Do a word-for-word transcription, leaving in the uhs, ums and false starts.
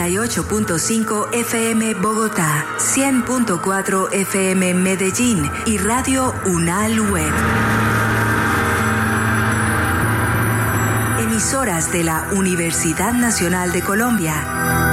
y ocho punto cinco F M Bogotá, cien punto cuatro F M Medellín y Radio Unal Web. Emisoras de la Universidad Nacional de Colombia.